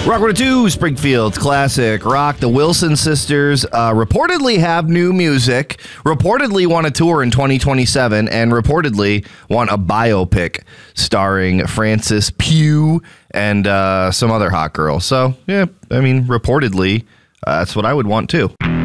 Rock 102, Springfield's classic rock. The Wilson sisters reportedly have new music, reportedly want to tour in 2027, and reportedly want a biopic starring Frances Pugh and some other hot girl. So, yeah, I mean, reportedly, that's what I would want too.